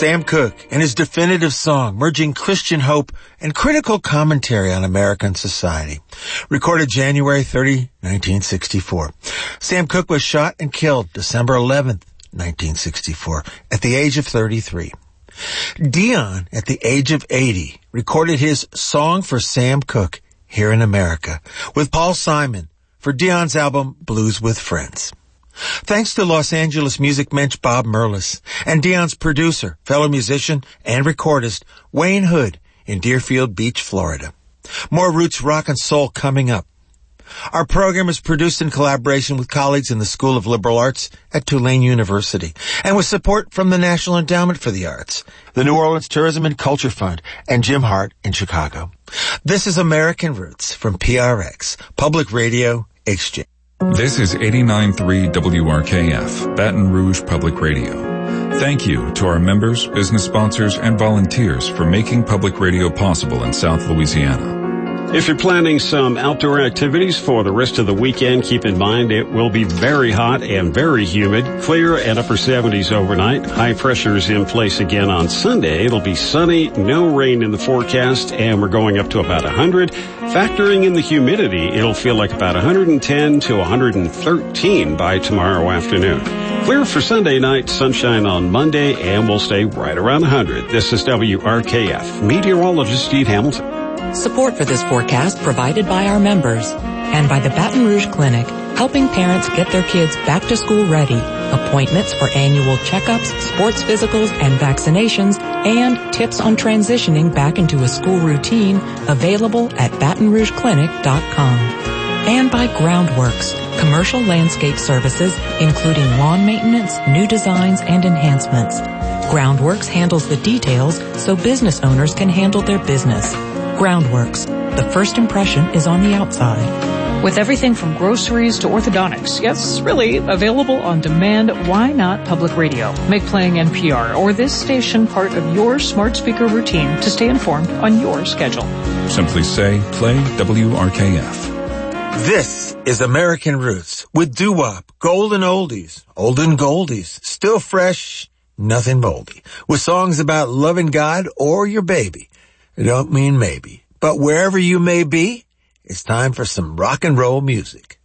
Sam Cooke and his definitive song merging Christian hope and critical commentary on American society. Recorded January 30, 1964. Sam Cooke was shot and killed December 11th, 1964, at the age of 33. Dion, at the age of 80, recorded his Song for Sam Cooke here in America with Paul Simon for Dion's album Blues with Friends. Thanks to Los Angeles music mensch Bob Merlis and Dion's producer, fellow musician, and recordist Wayne Hood in Deerfield Beach, Florida. More roots rock and soul coming up. Our program is produced in collaboration with colleagues in the School of Liberal Arts at Tulane University and with support from the National Endowment for the Arts, the New Orleans Tourism and Culture Fund, and Jim Hart in Chicago. This is American Roots from PRX, Public Radio Exchange. This is 89.3 WRKF, Baton Rouge Public Radio. Thank you to our members, business sponsors, and volunteers for making public radio possible in South Louisiana. If you're planning some outdoor activities for the rest of the weekend, keep in mind it will be very hot and very humid. Clear and upper 70s overnight. High pressures in place again on Sunday. It'll be sunny, no rain in the forecast, and we're going up to about 100. Factoring in the humidity, it'll feel like about 110 to 113 by tomorrow afternoon. Clear for Sunday night, sunshine on Monday, and we'll stay right around 100. This is WRKF. Meteorologist Steve Hamilton. Support for this forecast provided by our members and by the Baton Rouge Clinic, helping parents get their kids back to school ready. Appointments for annual checkups, sports physicals, and vaccinations, and tips on transitioning back into a school routine available at BatonRougeClinic.com. And by Groundworks, commercial landscape services, including lawn maintenance, new designs, and enhancements. Groundworks handles the details so business owners can handle their business. Groundworks. The first impression is on the outside. With everything from groceries to orthodontics, yes, really, available on demand, why not public radio? Make playing NPR or this station part of your smart speaker routine to stay informed on your schedule. Simply say, play WRKF. This is American Roots with doo-wop, golden oldies, olden goldies, still fresh, nothing moldy, with songs about loving God or your baby. I don't mean maybe, but wherever you may be, it's time for some rock and roll music.